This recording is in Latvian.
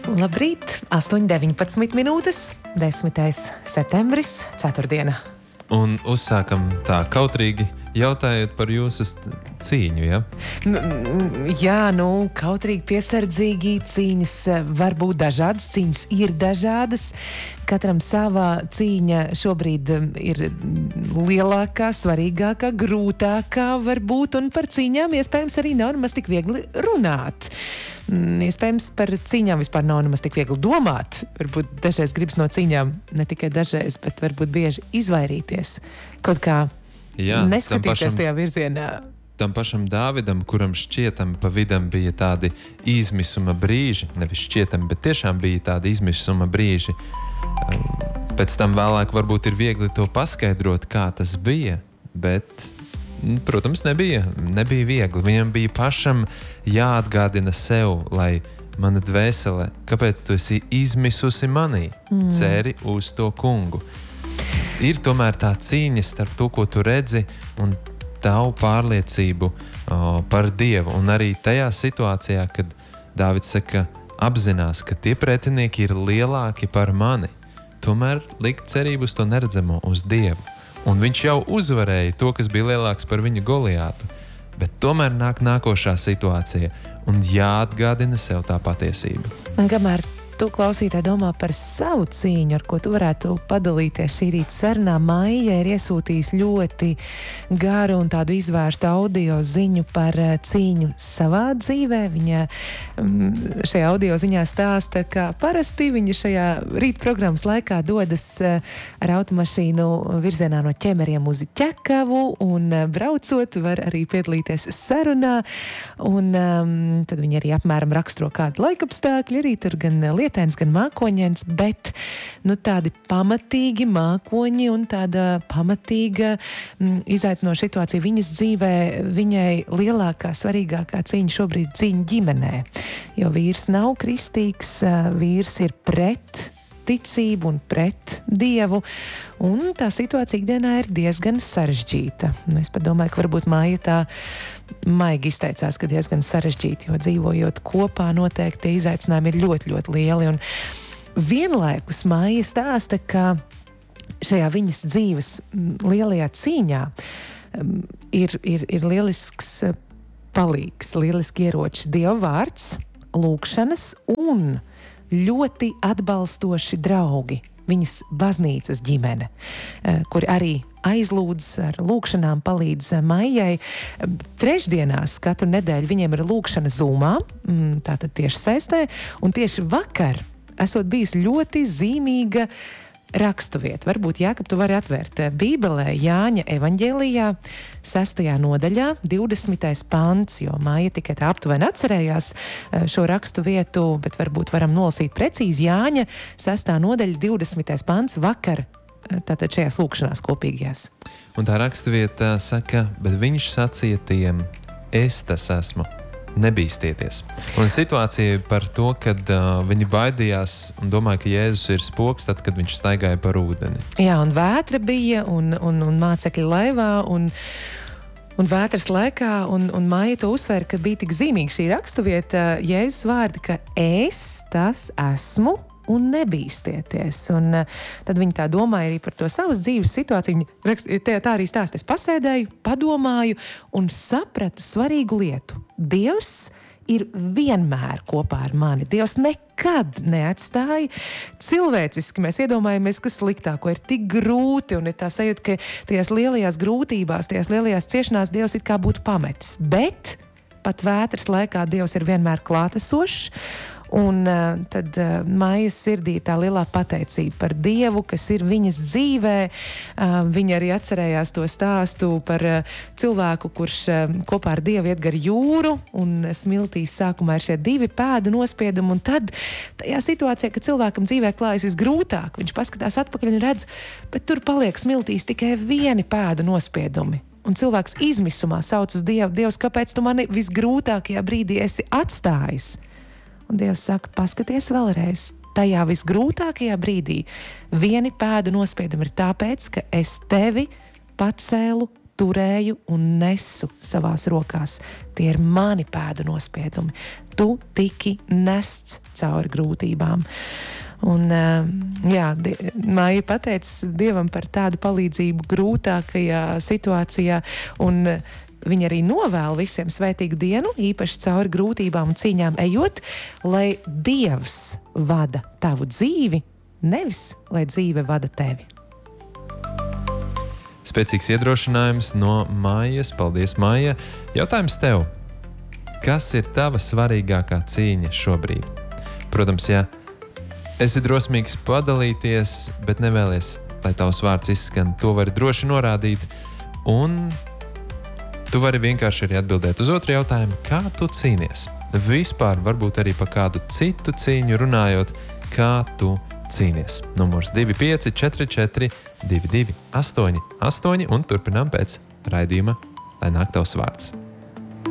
Labrīt, 8:19 minūtes, 10. septembris, ceturtdiena. Un uzsākam tā kautrīgi jautājot par jūsu cīņu, ja? Jā, kautrīgi, piesardzīgi cīņas var būt dažādas, cīņas ir dažādas. Katram savā cīņa šobrīd ir lielākā, svarīgākā, grūtākā varbūt, un par cīņām iespējams arī nav nemaz tik viegli runāt. Iespējams, par cīņām vispār nav nemaz tik viegli domāt. Varbūt dažreiz gribas no cīņām, ne tikai dažreiz, bet varbūt bieži izvairīties. Kaut kā neskatīties tajā virzienā. Tam pašam Dāvidam, kuram šķietam pa vidam bija tādi izmisuma brīži, nevis šķietam, bet tiešām bija tādi izmisuma brīži. Pēc tam vēlāk varbūt ir viegli to paskaidrot, kā tas bija, bet, protams, nebija viegli. Viņam bija pašam jāatgādina sev, lai mana dvēsele, kāpēc tu esi izmisusi manī, ceri uz to kungu. Ir tomēr tā cīņa starp to, ko tu redzi, un tavu pārliecību par Dievu. Un arī tajā situācijā, kad Dāvids saka, apzinās, ka tie pretinieki ir lielāki par mani, tomēr likt cerību uz to neredzamo, uz Dievu. Un viņš jau uzvarēja to, kas bija lielāks par viņu Goliātu. Bet tomēr nāk nākošā situācija un jāatgādina sev tā patiesība. Un kamēr tu, klausītāji, domā par savu cīņu, ar ko tu varētu padalīties šī rīta sarunā, Maija ir iesūtījis ļoti garu un tādu izvērstu audio ziņu par cīņu savā dzīvē. Viņa šajā audio ziņā stāsta, ka parasti viņa šajā rīta programmas laikā dodas ar automašīnu virzienā no Ķemeriem uz Ķekavu, un braucot var arī piedalīties sarunā, un tad viņa arī apmēram raksturo kādu laikapstākļu, arī tur gan lietēns, gan mākoņains, bet tādi pamatīgi mākoņi un tāda pamatīga izaicinoša situācija viņas dzīvē, viņai lielākā, svarīgākā cīņa šobrīd cīņa ģimenē. Jo vīrs nav kristīgs, vīrs ir pret ticību un pret Dievu, un tā situācija ikdienā ir diezgan sarežģīta. Es pat domāju, ka varbūt Maija tā maigi izteicās, ka diezgan sarežģīti, jo dzīvojot kopā noteikti tie izaicinājumi ir ļoti, ļoti lieli. Un vienlaikus Maija stāsta, ka šajā viņas dzīves lielajā cīņā ir lielisks palīgs, lieliski ieroči Dieva vārds, lūkšanas un ļoti atbalstoši draugi, viņas baznīcas ģimene, kuri arī aizlūdz ar lūkšanām, palīdz Maijai. Trešdienās katru nedēļu viņiem ir lūkšana Zoomā, tātad tieši saistē, un tieši vakar esot bijusi ļoti zīmīga rakstuvieta. Varbūt, Jākab, tu vari atvērt Bībelē Jāņa evaņģēlijā 6. nodaļā, 20. pants, jo Maija tikai tā aptuveni atcerējās šo rakstu vietu, bet varbūt varam nolasīt precīzi Jāņa 6. nodaļa, 20. pants vakar, tātad šajās lūkšanās kopīgajās. Un tā rakstuvieta saka, bet viņš sacīja tiem, es tas esmu. Nebīstieties. Un situācija par to, kad viņi baidījās un domāja, ka Jēzus ir spoks, tad, kad viņš staigāja par ūdeni. Jā, un vētra bija, un mācekļi laivā, un vētras laikā, un Maija to uzsver, ka bija tik zīmīga šī rakstuvieta, Jēzus vārdi, ka es tas esmu, un nebīstieties. Un tad viņi tā domāja arī par to savas dzīves situāciju. Tā arī stāst, es pasēdēju, padomāju un sapratu svarīgu lietu. Dievs ir vienmēr kopā ar mani. Dievs nekad neatstāja. Cilvēciski mēs iedomājamies, ka sliktāko ir tik grūti, un ir tā sajūta, ka tajās lielajās grūtībās, tajās lielajās ciešanās Dievs it kā būtu pametis. Bet pat vētras laikā Dievs ir vienmēr klātesošs. Un tad Maijas sirdī tā lielā pateicība par Dievu, kas ir viņas dzīvē. Viņa arī atcerējās to stāstu par cilvēku, kurš kopā ar Dievu iet gar jūru, un smiltīs sākumā ir šie 2 pēdu nospiedumi, un tad tajā situācijā, kad cilvēkam dzīvē klājas visgrūtāk, viņš paskatās atpakaļ un redz, bet tur paliek smiltīs tikai 1 pēdu nospiedumi. Un cilvēks izmisumā sauc uz Dievu, Dievs, kāpēc tu mani visgrūtākajā brīdī esi atstājis? Un Dievs saka, paskaties vēlreiz, tajā visgrūtākajā brīdī 1 pēdu nospiedumi ir tāpēc, ka es tevi pacēlu turēju un nesu savās rokās. Tie ir mani pēdu nospiedumi. Tu tiki nests cauri grūtībām. Un, Maija pateica Dievam par tādu palīdzību grūtākajā situācijā, un viņa arī novēl visiem svētīgu dienu, īpaši cauri grūtībām un cīņām ejot, lai Dievs vada tavu dzīvi, nevis lai dzīve vada tevi. Spēcīgs iedrošinājums no Maijas. Paldies, Maija. Jautājums tev. Kas ir tava svarīgākā cīņa šobrīd? Protams, ja esi drosmīgs padalīties, bet nevēlies, lai tavs vārds izskan, to vari droši norādīt. Un tu vari vienkārši arī atbildēt uz otru jautājumu, kā tu cīnies. Vispār varbūt arī par kādu citu cīņu runājot, kā tu cīnies. Numurs 2544 22 88 un turpinām pēc raidījuma, lai nāk tavs vārds.